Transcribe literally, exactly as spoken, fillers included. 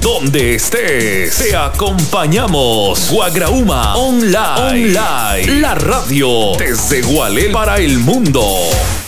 donde estés. Te acompañamos. Guagrauma Online. Online. La radio desde Gualel para el mundo.